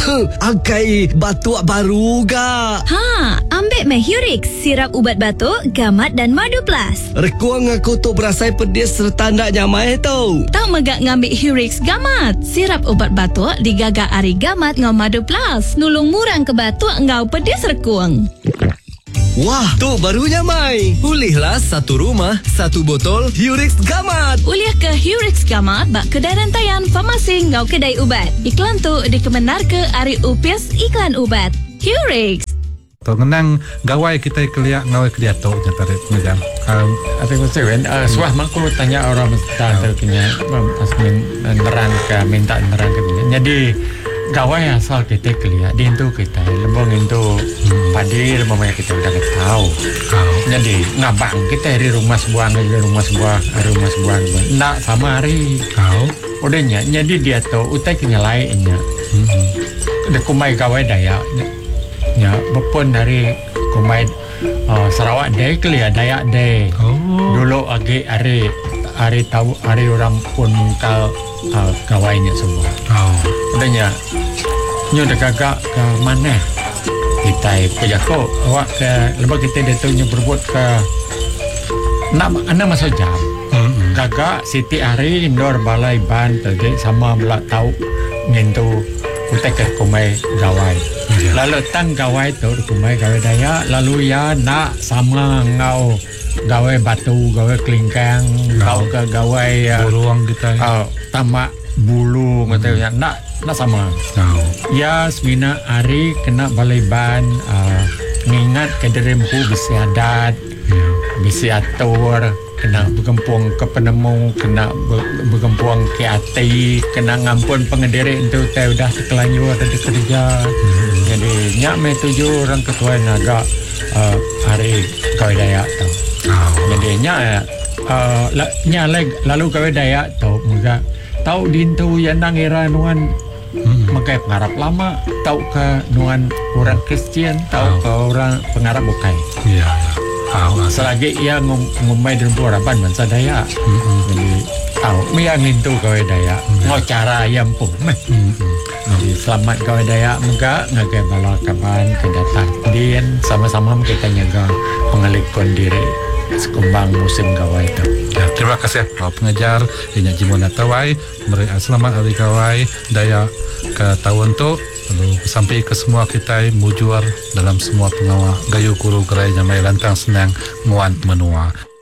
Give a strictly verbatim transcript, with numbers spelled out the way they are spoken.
Angkai batuk baru ga. Ha, ambil Mehurix, sirap ubat batuk, gamat dan madu plus. Rekuang aku tu berasai pedis serta ndak nyamai tau. Tak megak ngambil Hurix gamat. Sirap ubat batuk digagak ari gamat ngau madu plus. Nulung murang ke batuk ngau pedis rekuang. Wah, tu barunya Mai. Pulihlah satu rumah, satu botol Hurix Gamat. Uliah ke Hurix Gamat bak kedai rantaian farmasi ngau kedai ubat. Iklan tu dikebenar ke Ari Upis Iklan Ubat. Hurix. Tenang gawai kita keliak ngawai kediato nyatarit ngejam. Um, Apa yang saya uh, suah maklu tanya orang mesta terkini asmin nerang ke minta nerang ke ni. Jadi gawai asal kita keliak di itu kita lembong itu hmm. padir mamanya kita udah tahu. Oh. Jadi ngabang kita dari rumah sebuah dari rumah sebuah dari rumah sebuah ndak sama hari. Oh. Udahnya jadi dia tu utai kenyalainnya. Hmm. Udah kumai gawai daya. Ya, bepun dari kumai uh, Sarawak day kelia Dayak day. Oh. Dulu agi hari hari tahu hari orang pun mungkal uh, gawainya semua. Oh. Udahnya nyu dah gagak ke mana? Kita pejako awak ke lepas kita dia tu nyu berbuat ke nak anda masuk jam. Mm-hmm. Gagak Siti hari indoor balai ban tadi sama belak tahu ngentu utai ke kumai gawai. Yeah. Lalu tang gawai tu kumai gawai daya lalu ya nak sama ngau gawai batu gawai kelingkang ngau ke gawai buruang kita uh, tamak bulu katanya hmm. nak nak sama. Oh. Ya semina hari kena balai ban uh, ngingat kederempu bisi adat yeah. bisi atur kena bergempung ke penemu kena bergempung ke hati kena ngampun pengendiri itu teh udah sekelanyur ada kerja. Hmm. Jadi nyak me tujuh orang ketua naga uh, hari kawai Dayak tu. Oh. Jadi nyak uh, la, nyak lag, lalu kawai Dayak tu muka tahu dintu yang nang era nuan hmm. makai pengarap lama tahu ke nuan orang Kristian tahu oh. ke orang pengarap bukai. Iya. Oh, selagi ia ngum, ngumai dan buraban bangsa Dayak. Hmm. Jadi tahu miang itu kawai Dayak. Hmm. Ngau cara yang pun meh. Hmm. Jadi selamat kawai Dayak muka ngagai bala kaban kedatang din sama-sama kita nyaga pengalikon diri sekumbang musim gawai itu. Ya, terima kasih Pak Pengajar Inya Jimona Tawai. Selamat hari Gawai Dayak ke tahun tu. Lalu sampai ke semua kita mujur dalam semua pengawal gayu guru gerai nyamai lantang senang muan menua.